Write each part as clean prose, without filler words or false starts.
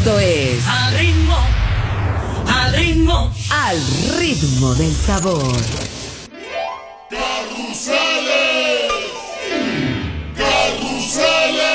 Esto es Al ritmo del sabor. ¡Carruseles! ¡Carruseles!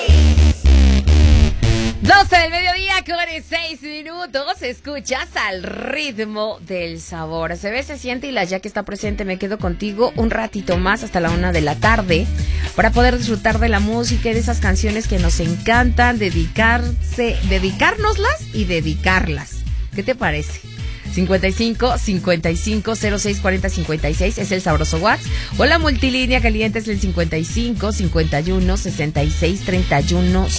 12 del mediodía con 6 minutos. Escuchas Al ritmo del sabor. Se ve, se siente y la ya que está presente. Me quedo contigo un ratito más hasta la 1 de la tarde para poder disfrutar de la música y de esas canciones que nos encantan, dedicárnoslas y dedicarlas. ¿Qué te parece? 55 55 06 40 56 es el sabroso WhatsApp. O la multilínea caliente es el 55 51 66 31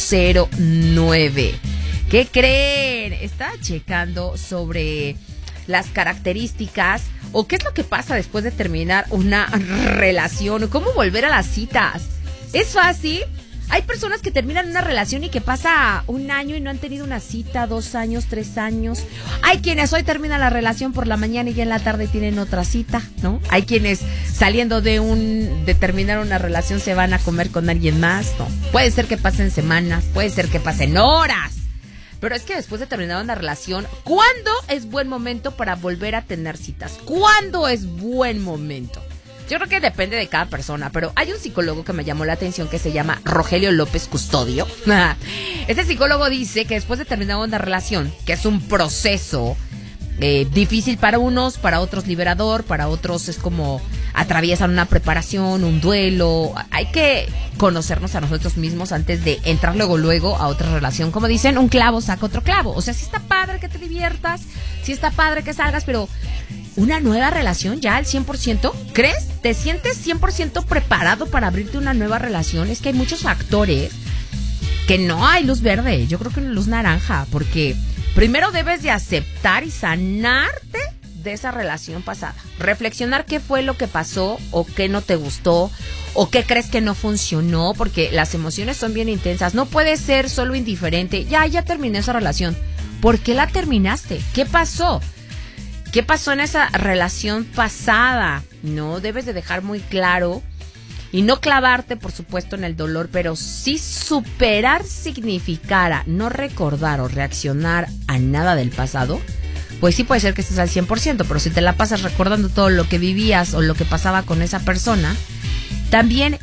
09. ¿Qué creen? Estaba checando sobre las características o qué es lo que pasa después de terminar una relación o cómo volver a las citas. ¿Es fácil? Hay personas que terminan una relación y que pasa un año y no han tenido una cita, 2 años, 3 años. Hay quienes hoy terminan la relación por la mañana y ya en la tarde tienen otra cita, ¿no? Hay quienes saliendo de terminar una relación se van a comer con alguien más, ¿no? Puede ser que pasen semanas, puede ser que pasen horas. Pero es que después de terminar una relación, ¿cuándo es buen momento para volver a tener citas? ¿Cuándo es buen momento? Yo creo que depende de cada persona, pero hay un psicólogo que me llamó la atención que se llama Rogelio López Custodio. Este psicólogo dice que después de terminar una relación, que es un proceso difícil para unos, para otros liberador, para otros es como atraviesan una preparación, un duelo. Hay que conocernos a nosotros mismos antes de entrar luego a otra relación. Como dicen, un clavo saca otro clavo. O sea, sí está padre que te diviertas, sí está padre que salgas, pero ¿una nueva relación ya al 100%? ¿Crees? ¿Te sientes 100% preparado para abrirte una nueva relación? Es que hay muchos factores que no hay luz verde. Yo creo que luz naranja, porque primero debes de aceptar y sanarte de esa relación pasada. Reflexionar qué fue lo que pasó o qué no te gustó o qué crees que no funcionó, porque las emociones son bien intensas. No puedes ser solo indiferente. Ya terminé esa relación. ¿Por qué la terminaste? ¿Qué pasó? ¿Qué pasó en esa relación pasada? No, debes de dejar muy claro y no clavarte, por supuesto, en el dolor, pero si superar significara no recordar o reaccionar a nada del pasado, pues sí puede ser que estés al 100%, pero si te la pasas recordando todo lo que vivías o lo que pasaba con esa persona, también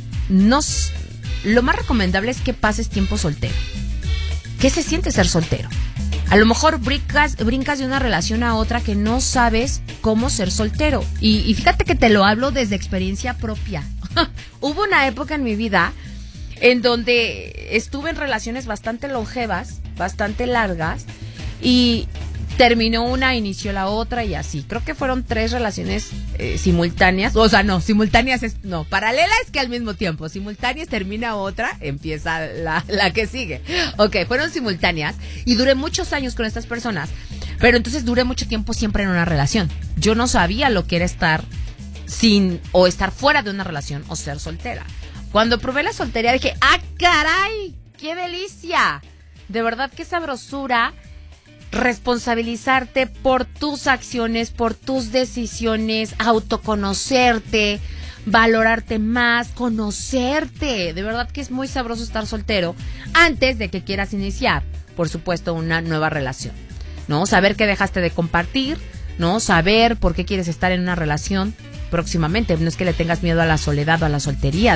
lo más recomendable es que pases tiempo soltero. ¿Qué se siente ser soltero? A lo mejor brincas de una relación a otra que no sabes cómo ser soltero. Y fíjate que te lo hablo desde experiencia propia. Hubo una época en mi vida en donde estuve en relaciones bastante longevas, bastante largas, y terminó una, inició la otra y así. Creo que fueron 3 relaciones simultáneas. O sea, no, simultáneas paralela es que al mismo tiempo. Simultáneas, termina otra, empieza la que sigue. Ok, fueron simultáneas y duré muchos años con estas personas. Pero entonces duré mucho tiempo siempre en una relación. Yo no sabía lo que era estar o estar fuera de una relación o ser soltera. Cuando probé la soltería dije, ¡ah, caray! ¡Qué delicia! De verdad, qué sabrosura responsabilizarte por tus acciones, por tus decisiones, autoconocerte, valorarte más, conocerte. De verdad que es muy sabroso estar soltero antes de que quieras iniciar, por supuesto, una nueva relación, ¿no? Saber que dejaste de compartir, ¿no? Saber por qué quieres estar en una relación próximamente. No es que le tengas miedo a la soledad o a la soltería.